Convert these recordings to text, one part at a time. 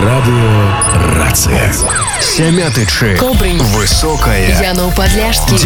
Радио «Рация». Сямятычы. Кобрынь. Высокая. Яно-Подляшскі.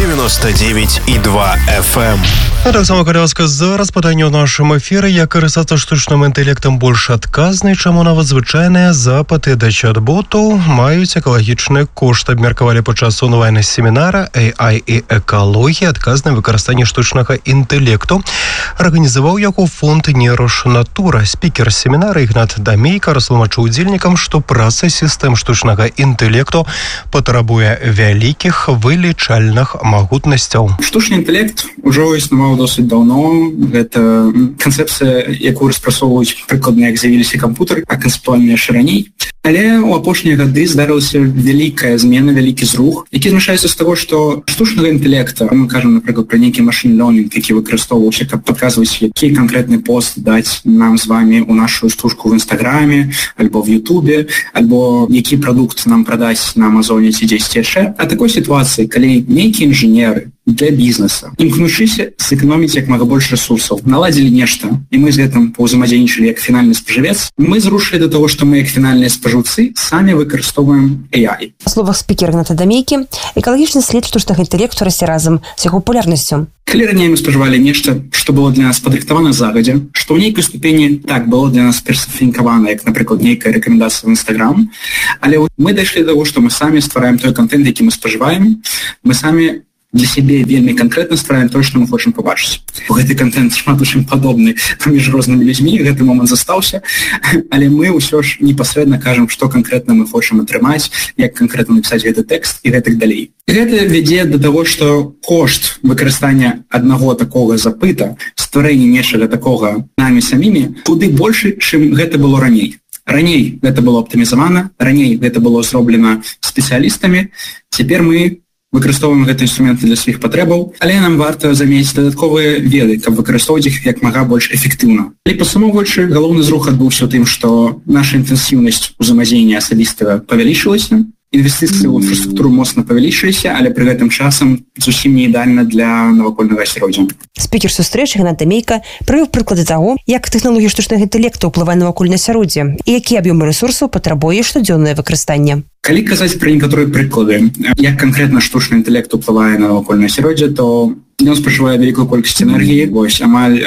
99,2 FM. А так само, калі ласка, зараз пытанне ў нашым эфіры, як карыстацца штучным інтэлектам больш адказнай, чаму нават звычайныя запыты да чат-ботаў маюць экалагічны кошт. Абмеркавалі падчас онлайн-семінара AI і экалогія, адказнае выкарыстанне штучнага інтэлекту. Арганізаваў яго фонд «Нейрошнатура». Спікер семінара Ігнат Дамейка растлумачыў удзельнікам, што праца сістэм штучнага інтэлекту патрабуе вялікіх вылічальных магутнасцяў. Штучны інтэлект ужо існаваў досыць даўно. Гэта канцэпцыя, якую распрацоўваюць прыкладна, як з'явіліся кампутары, а канцэптуальна яшчэ раней. Але ў апошнія гады здарылася вялікая змена, вялікі зрух, які змяшаецца з таго, што штучнага інтэлекта, мы кажам, напрыклад, пра нейкі машин-лёрнінг, які выкарыстоўваўся, каб падказваць, які канкрэтны пост даць нам з вамі ў нашу стужку в Інстаграме, альбо в Ютубе, альбо які прадукт нам прадаць на Амазоне ці дзесьці яшчэ. А такой сітуацыі, калі нейкія інжынеры для бізнеса, імкнучыся сэкономіць як мага больш ресурсаў, наладзілі нешта, і мы з гэтым паўзаемадзейнічалі як фінальны спажывец, мы зрушылі да таго, што мы як фінальныя спажыўцы самі выкарыстоўваем AI. Па словах спікера Ігната Дамейкі, экалагічны след штучнага інтэлекту расце разам з яго папулярнасцю. Калі раней мы спажывалі нешта, што было для нас падрыхтавана загадзя, што ў нейкай ступені так было для нас персафінкавана, як, напрыклад, нейкая рэкамендацыя в Instagram, але мы дайшлі да таго, што мы самі ствараем той контент, які мы спажываем, мы самі для сябе вельмі канкрэтна ствараем тое, што мы хочам пабачыць. Гэты контент шмат у чым падобны паміж рознымі людзьмі, гэты момант застаўся, але мы ўсё ж непасрэдна кажам, што канкрэтна мы хочам атрымаць, як канкрэтна напісаць гэты тэкст і гэтак далей. Гэта вядзе да таго, што кошт выкарыстання аднаго такога запыта, стварэння нечага такога намі самімі, куды большы, чым гэта было раней. Раней гэта было аптымізавана, раней гэта было зроблена спецыялістамі, цяпер мы выкарыстоўваем гэты інструменты для сваіх патрэбаў, але нам варта замець дадатковыя веды, каб выкарыстоўваць іх як мага больш эфектыўна. Але падсумоўваючы, галоўны зрух адбыўся ў тым, што наша інтэнсіўнасць узаемадзеяння асабістага павялічылася, інвестыцыі ў інфраструктуру моцна павялічыліся, але пры гэтым часам зусім не ідэальна для навакольнага асяроддзя. Спікер сустрэчы Ігнат Дамейка прывёў прыклады таго, як тэхналогія штучнага інтэлекту ўплывае на навакольнае асяроддзе і якія аб'ёмы рэсурсаў патрабуе штодзённае выкарыстанне. Калі казаць пра некаторыя прыклады, як канкрэтна штучны інтэлект уплывае на навакольнае асяроддзе, то ён спажывае вялікую колькасць энергіі, вось амаль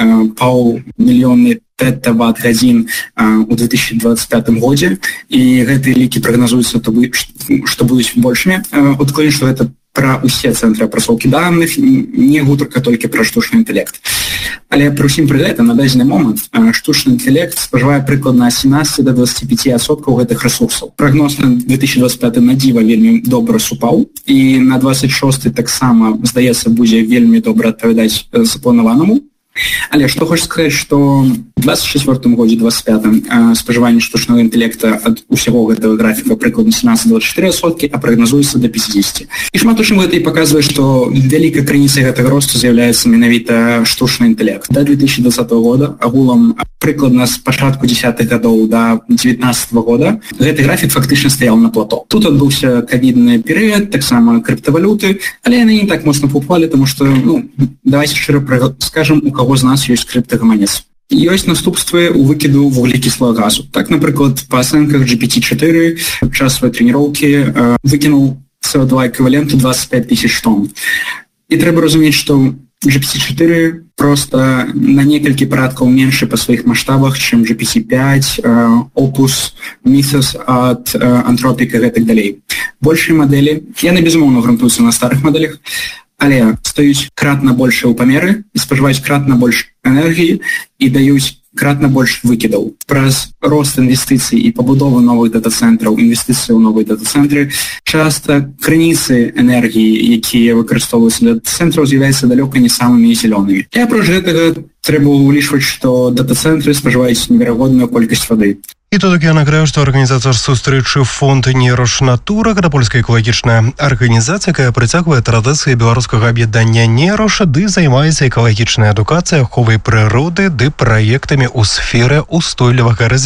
паўмільёны тэттават-гадзін у 2025 годзе, і гэтыя лікі прагназуюцца, што будуць большымі. Адкладзім, што гэта пра ўсе цэнтры апрацоўкі даных, не гутарка толькі пра штучны інтэлект. Але пры ўсім пры гэтым на дадзены момант штучны інтэлект спажывае прыкладна 17 до 25% гэтых ресурсаў. Прагноз на 2025 на дзіва вельмі добра супаў, і на 26 таксама, здаецца, будзе вельмі добра адпавядаць запланаванаму. Але што хоча сказаць, што ў 24 годзе, 25 спажыванне штучнага інтэлекта ад усяго гэтага графіка прыкладна 17-24%, а прагназуецца да 50%. І шмат у чым гэта і паказвае, што вялікай крыніцай гэтага росту з'яўляецца менавіта штучны інтэлект. Да 2020 года агулам прыкладна з пачатку 10-х гадоў да 19-го года гэты графік фактычна стаяў на плато. Тут адбыўся ковідны перыяд, таксама крыптавалюты, але яны не так моцна пупалі, таму што, давайце шчыра скажам, у каго з нас ёсць крыптагаманец. Ёсць наступствы ў выкіду вуглекіслага газу. Так, напрыклад, па ацэнках GPT-4 падчас сваёй трэніроўкі выкінуў CO2 эквіваленту 25 тысяч тонн. І трэба разумець, што GPT-4 просто на некалькі парадкаў меншы па сваіх маштабах, чым GPT-5, Opus, Mythos ад Anthropic і гэтак далей. Большыя мадэлі, яны безумоўна грунтуюцца на старых мадэлях, але стаюць кратна большыя ў памеры і спажываюць кратна больш энергіі і даюць кратна больш выкідаў. Праз рост інвестыцый і пабудову новых дата-цэнтраў, інвестыцыі ў новыя дата-цэнтры, часта крыніцы энергіі, якія выкарыстоўваюцца для дата-цэнтраў, з'яўляюцца далёка не самымі зялёнымі. І апроч гэтага трэба ўлічваць, што дата-цэнтры спажываюць неверагодную колькасць вады. І тут я нагадаю, што арганізатар сустрэчы фонд «Нейрошнатура», гэта польская экалагічная арганізацыя, якая прыцягвае традыцыі беларускага аб'яднання «Нейрош», ды займаецца экалагічнай адукацыяй, аховай прыроды ды праектамі ў сферы устойлівага развіцця.